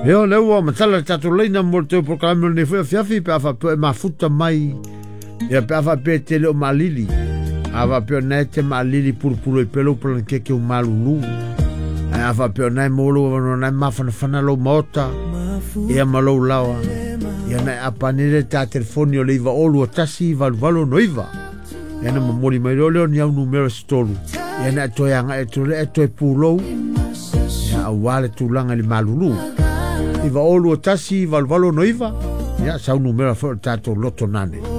Eo le ua matala tatu leina mo te proklame ne fiafi pe afa pe mafuta mai. Ia pe afa pe te leo malili. Afa pe na te malili purpuru i pelo plan keke o malulu. Afa pe na molo no na mafana fana lo mota. Ia malo lawa. Ia na apanele ta telefoni o leiva olu tasi valvalo noiva. Ia na mamori mai leo ni au numero stolu. Ia na to yanga e pulo. Ia awale tulanga li malulu. Iva olu tasi valvalo noiva. Ia sa numero for tato loto nane.